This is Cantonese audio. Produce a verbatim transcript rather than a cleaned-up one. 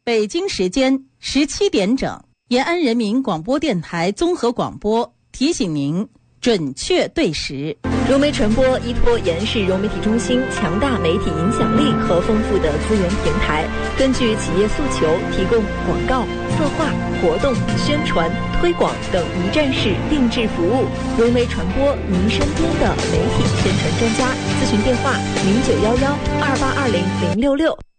北京时间十七点整，延安人民广播电台综合广播提醒您准确对时。 融媒传播依托延安市融媒体中心强大媒体影响力和丰富的资源平台，根据企业诉求，提供广告、策划、活动、宣传、推广等一站式定制服务。融媒传播，您身边的媒体宣传专家。咨询电话：零九幺幺二八二零零六六。